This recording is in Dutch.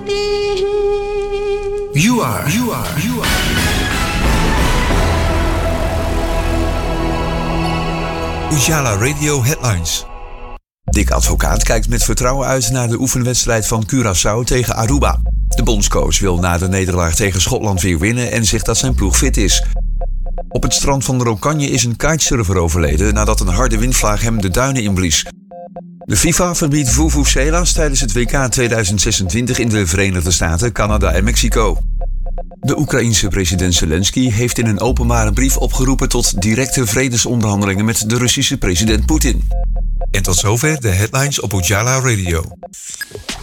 You are. Ujala Radio Headlines. Dick Advocaat kijkt met vertrouwen uit naar de oefenwedstrijd van Curaçao tegen Aruba. De bondscoach wil na de nederlaag tegen Schotland weer winnen en zegt dat zijn ploeg fit is. Op het strand van Rokanje is een kitesurfer overleden nadat een harde windvlaag hem de duinen inblies. De FIFA verbiedt vuvuzela's tijdens het WK 2026 in de Verenigde Staten, Canada en Mexico. De Oekraïense president Zelensky heeft in een openbare brief opgeroepen tot directe vredesonderhandelingen met de Russische president Poetin. En tot zover de headlines op Ujala Radio.